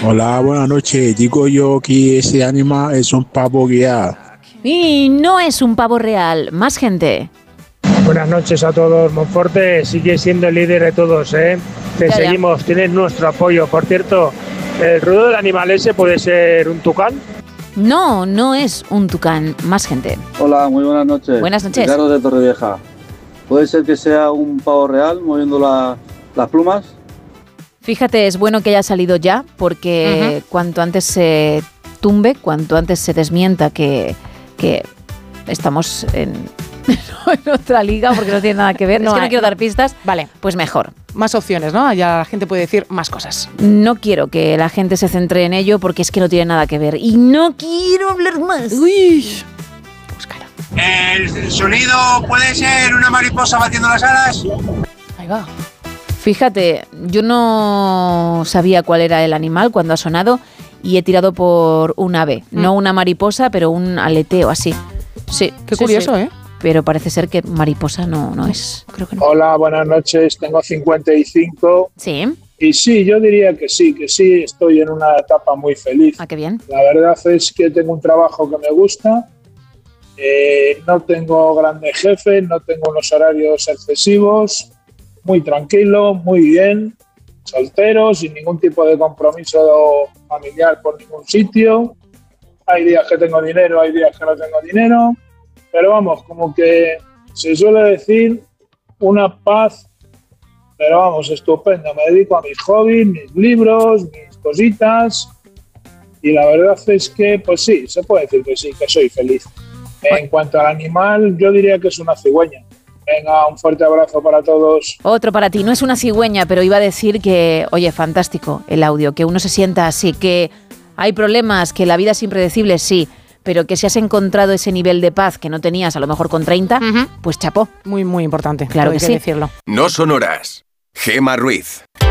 Hola, buenas noches. Digo yo que ese animal es un pavo real. Y no es un pavo real. Más gente. Buenas noches a todos. Monforte sigue siendo el líder de todos, ¿eh? Te Ya. seguimos, tienes nuestro apoyo. Por cierto, ¿el ruido del animal ese puede ser un tucán? No, no es un tucán. Más gente. Hola, muy buenas noches. Buenas noches. Ricardo de Torrevieja. ¿Puede ser que sea un pavo real moviendo las plumas? Fíjate, es bueno que haya salido ya, porque cuanto antes se tumbe, cuanto antes se desmienta que estamos en otra liga, porque no tiene nada que ver. No es que no hay- quiero dar pistas. Vale. Pues mejor. Más opciones, ¿no? Ya la gente puede decir más cosas. No quiero que la gente se centre en ello, porque es que no tiene nada que ver. Y no quiero hablar más. Uy. Búscala. ¿El sonido puede ser una mariposa batiendo las alas? Ahí va. Fíjate, yo no sabía cuál era el animal cuando ha sonado y he tirado por un ave. No una mariposa, pero un aleteo así. Sí. Qué sí, curioso, sí. ¿eh? Pero parece ser que mariposa no es. Creo que no. Hola, buenas noches. Tengo 55 Sí. y sí, yo diría que sí, estoy en una etapa muy feliz. Ah, qué bien. La verdad es que tengo un trabajo que me gusta, no tengo grandes jefes, no tengo unos horarios excesivos, muy tranquilo, muy bien, soltero, sin ningún tipo de compromiso familiar por ningún sitio. Hay días que tengo dinero, hay días que no tengo dinero, pero vamos, como que se suele decir una paz, pero vamos, estupendo. Me dedico a mis hobbies, mis libros, mis cositas. Y la verdad es que, pues sí, se puede decir que sí, que soy feliz. En cuanto al animal, yo diría que es una cigüeña. Venga, un fuerte abrazo para todos. Otro para ti. No es una cigüeña, pero iba a decir que, oye, fantástico el audio, que uno se sienta así, que hay problemas, que la vida es impredecible, sí, pero que si has encontrado ese nivel de paz que no tenías a lo mejor con 30, pues chapó. Muy, muy importante. Claro hay que sí. decirlo. No son horas. Gema Ruiz.